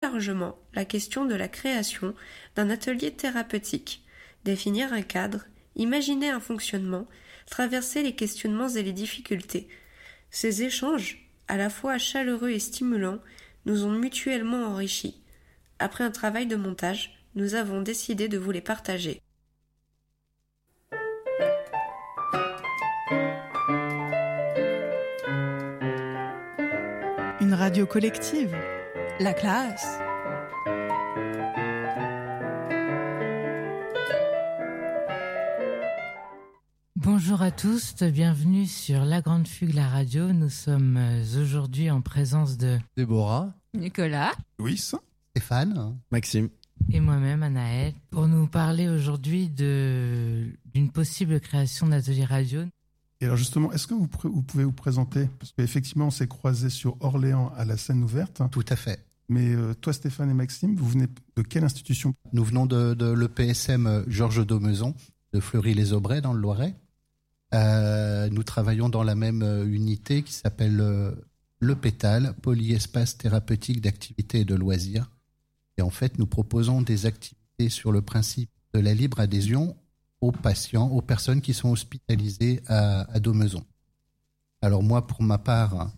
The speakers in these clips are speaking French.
largement la question de la création d'un atelier thérapeutique, définir un cadre, imaginer un fonctionnement, traverser les questionnements et les difficultés. Ces échanges, à la fois chaleureux et stimulants, nous ont mutuellement enrichis. Après un travail de montage, nous avons décidé de vous les partager. Une radio collective, la classe. Bonjour à tous, bienvenue sur La Grande Fugue, la radio. Nous sommes aujourd'hui en présence de Déborah, Nicolas, Louis, Stéphane, Maxime et moi-même, Anaëlle, pour nous parler aujourd'hui d'une possible création d'atelier radio. Et alors justement, est-ce que vous pouvez vous présenter? Parce qu'effectivement, on s'est croisés sur Orléans à la scène ouverte. Tout à fait. Mais toi, Stéphane et Maxime, vous venez de quelle institution? Nous venons de l'EPSM Georges Daumeson, de Fleury-les-Aubrais, dans le Loiret. Nous travaillons dans la même unité qui s'appelle le PETAL, Polyespace thérapeutique d'activités et de loisirs. Et en fait, nous proposons des activités sur le principe de la libre adhésion aux patients, aux personnes qui sont hospitalisées à Daumeson. Alors moi, pour ma part,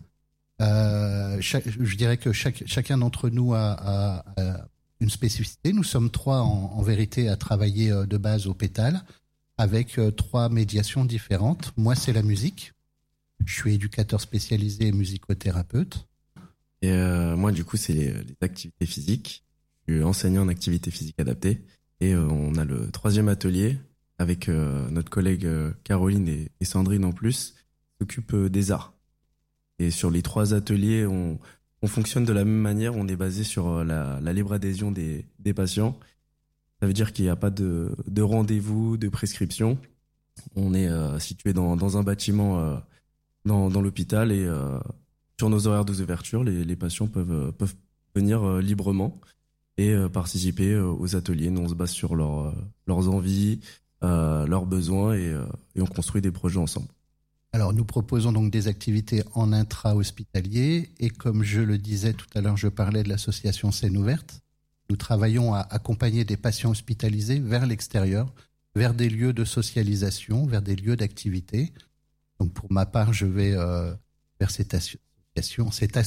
je dirais que chacun d'entre nous a une spécificité. Nous sommes trois en vérité à travailler de base au PETAL, avec trois médiations différentes. Moi, c'est la musique. Je suis éducateur spécialisé et musicothérapeute. Et moi, du coup, c'est les activités physiques. Je suis enseignant en activité physique adaptée. Et on a le troisième atelier avec notre collègue Caroline et Sandrine en plus, qui s'occupent des arts. Et sur les trois ateliers, on fonctionne de la même manière. On est basé sur la libre adhésion des patients. Ça veut dire qu'il n'y a pas de rendez-vous, de prescription. On est situé dans un bâtiment dans l'hôpital et sur nos horaires d'ouverture, les patients peuvent venir librement et participer aux ateliers. Nous, on se base sur leurs envies, leurs besoins et on construit des projets ensemble. Alors, nous proposons donc des activités en intra-hospitalier et comme je le disais tout à l'heure, je parlais de l'association Scène Ouverte. Nous travaillons à accompagner des patients hospitalisés vers l'extérieur, vers des lieux de socialisation, vers des lieux d'activité. Donc, pour ma part, je vais vers cette association,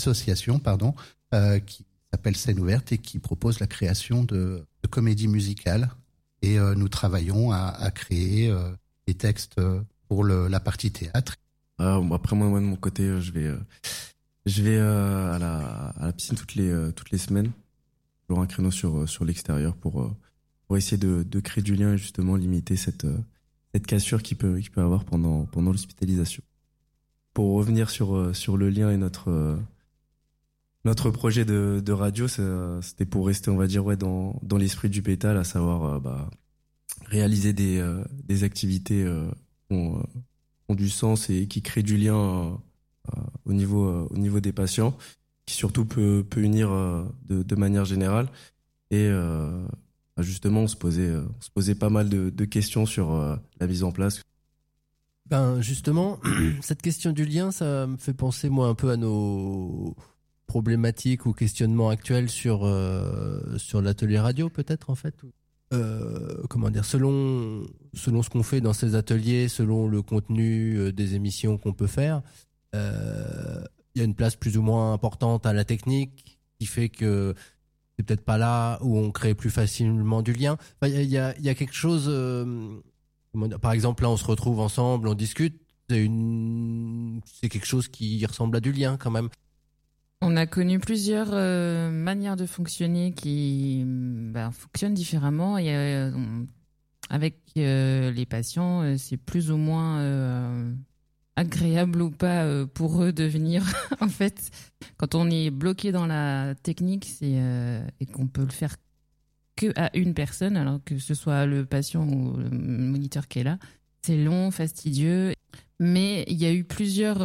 qui s'appelle Scène Ouverte et qui propose la création de comédies musicales. Et nous travaillons à créer des textes pour la partie théâtre. Après moi de mon côté, je vais à la piscine toutes les semaines. Toujours un créneau sur l'extérieur pour essayer de créer du lien et justement limiter cette cassure qu'il peut avoir pendant l'hospitalisation. Pour revenir sur le lien et notre projet de radio, c'était pour rester, on va dire, dans l'esprit du PETAL, à savoir réaliser des activités qui ont du sens et qui créent du lien au niveau des patients, qui surtout peut unir de manière générale. Et justement, on se posait pas mal de questions sur la mise en place. Ben justement, cette question du lien, ça me fait penser moi un peu à nos problématiques ou questionnements actuels sur l'atelier radio peut-être en fait. Comment dire, selon ce qu'on fait dans ces ateliers, selon le contenu des émissions qu'on peut faire, il y a une place plus ou moins importante à la technique qui fait que c'est peut-être pas là où on crée plus facilement du lien. Enfin, il y a quelque chose. Par exemple, là, on se retrouve ensemble, on discute. C'est quelque chose qui ressemble à du lien quand même. on a connu plusieurs manières de fonctionner qui fonctionnent différemment et avec les patients, c'est plus ou moins agréable ou pas pour eux de venir. En fait, quand on est bloqué dans la technique, et qu'on peut le faire que à une personne, alors que ce soit le patient ou le moniteur qui est là, c'est long, fastidieux. Mais il y a eu plusieurs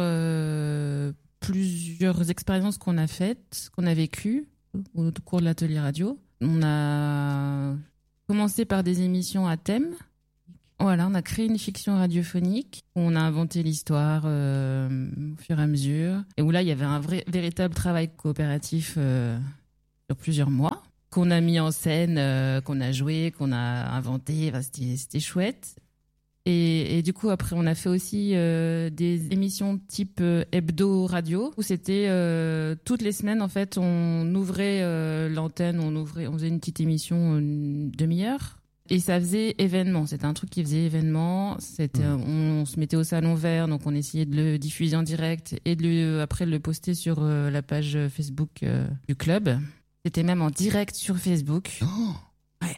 expériences qu'on a faites, qu'on a vécues au cours de l'atelier radio. On a commencé par des émissions à thème. Voilà, on a créé une fiction radiophonique où on a inventé l'histoire au fur et à mesure. Et où là, il y avait un véritable travail coopératif sur sur plusieurs mois, qu'on a mis en scène, qu'on a joué, qu'on a inventé. Enfin, c'était chouette. Et du coup, après, on a fait aussi des émissions type hebdo radio, où c'était toutes les semaines, en fait, on ouvrait l'antenne, on faisait une petite émission, une demi-heure. Et ça faisait événement. C'était un truc qui faisait événement. On se mettait au salon vert, donc on essayait de le diffuser en direct et après de le poster sur la page Facebook du club. C'était même en direct sur Facebook. Oh. Ouais.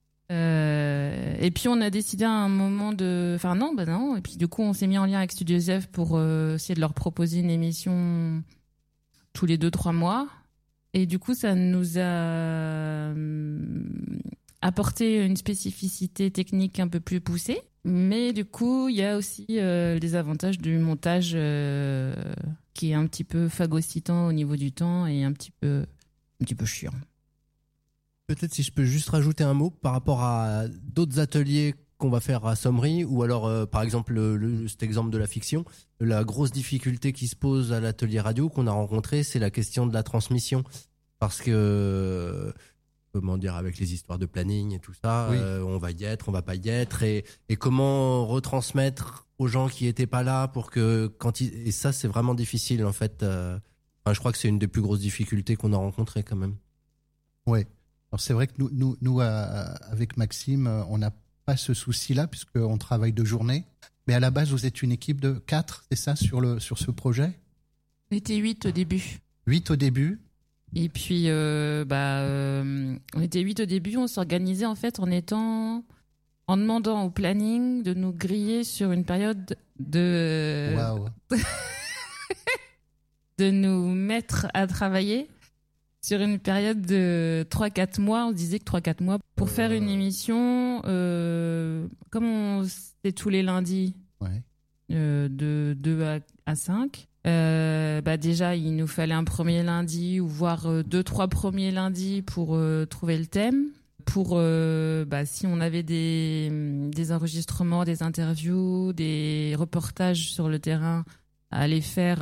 Et puis on a décidé à un moment non. Et puis du coup, on s'est mis en lien avec Studio Zef pour essayer de leur proposer une émission tous les 2-3 mois. Et du coup, ça nous a apporté une spécificité technique un peu plus poussée. Mais du coup, il y a aussi les avantages du montage qui est un petit peu phagocytant au niveau du temps et un petit peu chiant. Peut-être si je peux juste rajouter un mot par rapport à d'autres ateliers qu'on va faire à Sommery, ou alors par exemple cet exemple de la fiction. La grosse difficulté qui se pose à l'atelier radio qu'on a rencontré, c'est la question de la transmission. Parce que, comment dire, avec les histoires de planning et tout ça, oui. On va y être, on va pas y être, et comment retransmettre aux gens qui étaient pas là pour que et ça c'est vraiment difficile en fait. Je crois que c'est une des plus grosses difficultés qu'on a rencontrées quand même. Ouais. Alors c'est vrai que nous avec Maxime, on n'a pas ce souci-là puisqu'on travaille de journée. Mais à la base, vous êtes une équipe de 4, c'est ça, sur ce projet ? On était 8 au début. 8 au début. Et puis, on était 8 au début. On s'organisait en fait en demandant au planning de nous griller sur une période de... Waouh. de nous mettre à travailler sur une période de 3-4 mois. On se disait que 3-4 mois pour faire une émission, comme c'était tous les lundis, ouais. De 2 à 5. Déjà, il nous fallait un premier lundi ou voire 2-3 premiers lundis pour trouver le thème. Pour si on avait des enregistrements, des interviews, des reportages sur le terrain à aller faire.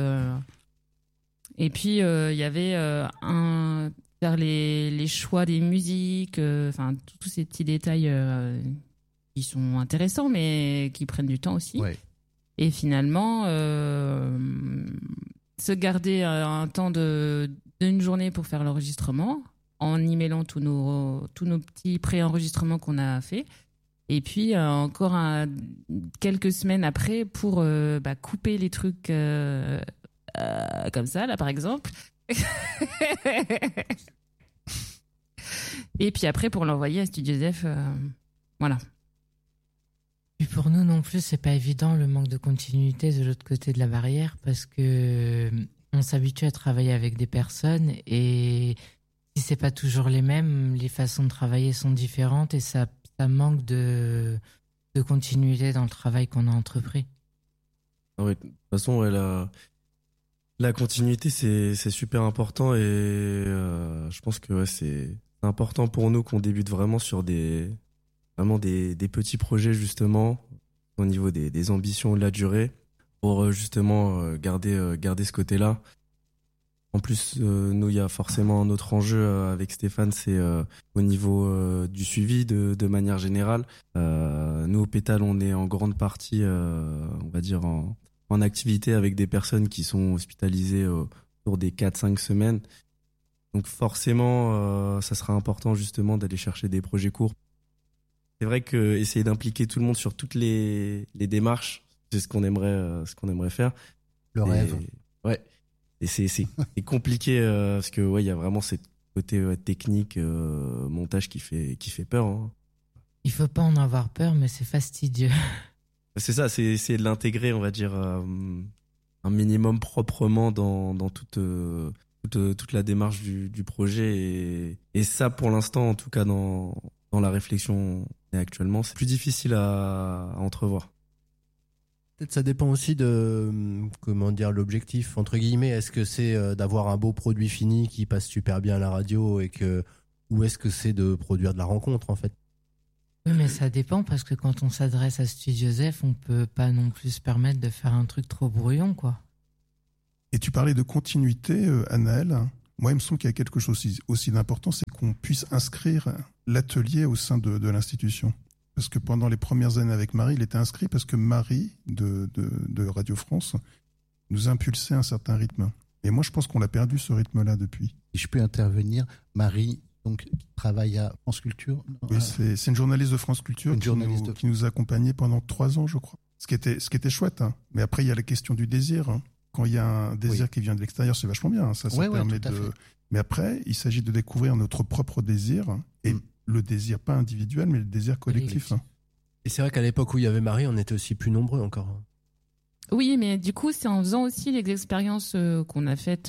Et puis il y avait faire les choix des musiques, tous ces petits détails qui sont intéressants mais qui prennent du temps aussi. Ouais. Et finalement, se garder un temps d'une journée pour faire l'enregistrement, en y mêlant tous nos petits pré-enregistrements qu'on a fait. Et puis, encore quelques semaines après pour couper les trucs comme ça, là, par exemple. Et puis après, pour l'envoyer à Studio Zef, voilà. Et pour nous non plus, c'est pas évident le manque de continuité de l'autre côté de la barrière parce que on s'habitue à travailler avec des personnes et si c'est pas toujours les mêmes, les façons de travailler sont différentes et ça manque de continuité dans le travail qu'on a entrepris. Ah ouais, de toute façon, ouais, la continuité c'est super important et je pense que ouais, c'est important pour nous qu'on débute vraiment sur des petits projets justement au niveau des ambitions de la durée pour justement garder ce côté-là. En plus, nous, il y a forcément un autre enjeu avec Stéphane, c'est au niveau du suivi de manière générale. Nous, au Pétale, on est en grande partie, on va dire, en activité avec des personnes qui sont hospitalisées autour des 4-5 semaines. Donc forcément, ça sera important justement d'aller chercher des projets courts. C'est vrai que essayer d'impliquer tout le monde sur toutes les démarches, c'est ce qu'on aimerait faire. Le rêve. Ouais. Et c'est compliqué parce que ouais, il y a vraiment ce côté technique, montage qui fait peur. Hein. Il faut pas en avoir peur, mais c'est fastidieux. C'est ça, c'est essayer de l'intégrer, on va dire, un minimum proprement dans toute la démarche du projet. Et ça, pour l'instant, en tout cas, dans la réflexion actuellement, c'est plus difficile à entrevoir. Peut-être ça dépend aussi de l'objectif entre guillemets. Est-ce que c'est d'avoir un beau produit fini qui passe super bien à la radio ou est-ce que c'est de produire de la rencontre en fait? Oui, mais ça dépend parce que quand on s'adresse à Studio Zef, on peut pas non plus se permettre de faire un truc trop brouillon, quoi. Et tu parlais de continuité, Anaëlle. Moi, il me semble qu'il y a quelque chose aussi d'important, c'est qu'on puisse inscrire l'atelier au sein de l'institution. Parce que pendant les premières années avec Marie, il était inscrit parce que Marie, de Radio France, nous impulsait un certain rythme. Et moi, je pense qu'on l'a perdu, ce rythme-là, depuis. Si je peux intervenir, Marie, donc, qui travaille à France Culture. Oui, c'est une journaliste de France Culture qui nous a accompagnés pendant 3 ans, je crois. Ce qui était chouette. Hein. Mais après, il y a la question du désir. Hein. Quand il y a un désir qui vient de l'extérieur, c'est vachement bien. Hein. Ça permet de... Mais après, il s'agit de découvrir notre propre désir. Et le désir, pas individuel, mais le désir collectif. Hein. Et c'est vrai qu'à l'époque où il y avait Marie, on était aussi plus nombreux encore. Oui, mais du coup, c'est en faisant aussi les expériences qu'on a faites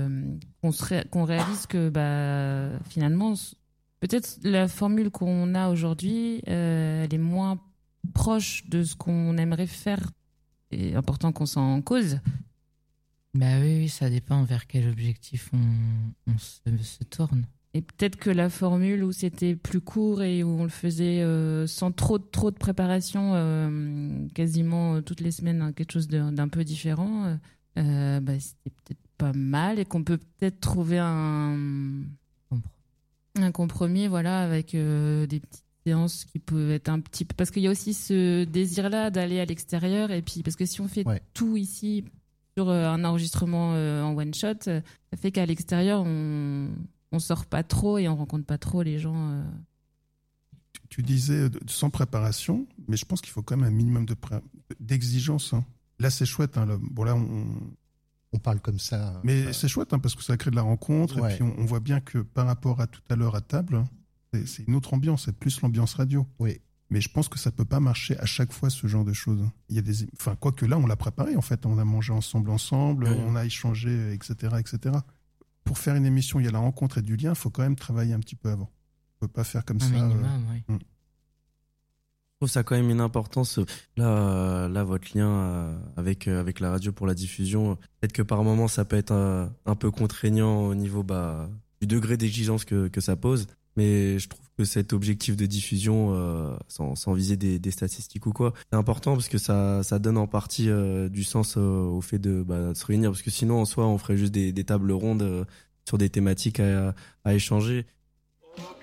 qu'on réalise que finalement, peut-être la formule qu'on a aujourd'hui, elle est moins proche de ce qu'on aimerait faire. C'est important qu'on s'en cause. Bah oui, ça dépend vers quel objectif on se tourne. Et peut-être que la formule où c'était plus court et où on le faisait sans trop de préparation, quasiment toutes les semaines, hein, quelque chose d'un peu différent, c'était peut-être pas mal et qu'on peut peut-être trouver un compromis, voilà, avec des petites séances qui peuvent être un petit peu... Parce qu'il y a aussi ce désir-là d'aller à l'extérieur et puis parce que si on fait tout ici sur un enregistrement en one-shot, ça fait qu'à l'extérieur, on sort pas trop et on rencontre pas trop les gens. Tu disais sans préparation, mais je pense qu'il faut quand même un minimum d'exigence. Hein. Là, c'est chouette. Hein, là, on parle comme ça. Mais c'est chouette parce que ça crée de la rencontre. Et puis on voit bien que par rapport à tout à l'heure à table, c'est une autre ambiance. C'est plus l'ambiance radio. Oui. Mais je pense que ça peut pas marcher à chaque fois ce genre de choses. Il y a quoique là, on l'a préparé en fait. On a mangé ensemble, on a échangé, etc., etc. Pour faire une émission, il y a la rencontre et du lien, il faut quand même travailler un petit peu avant. On ne peut pas faire comme ça. Minimum, oui. Je trouve ça quand même une importance. Là, votre lien avec la radio pour la diffusion, peut-être que par moment, ça peut être un peu contraignant au niveau du degré d'exigence que ça pose. Mais je trouve que cet objectif de diffusion, sans viser des statistiques ou quoi, c'est important parce que ça donne en partie du sens au fait de se réunir. Parce que sinon, en soi, on ferait juste des tables rondes sur des thématiques à échanger.